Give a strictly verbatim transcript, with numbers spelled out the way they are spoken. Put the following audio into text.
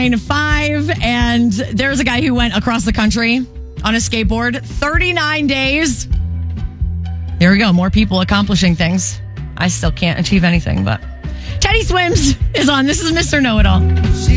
nine five. And there's a guy who went across the country on a skateboard. thirty-nine days. There we go. More people accomplishing things. I still can't achieve anything, but Teddy Swims is on. This is Mister Know-It-All.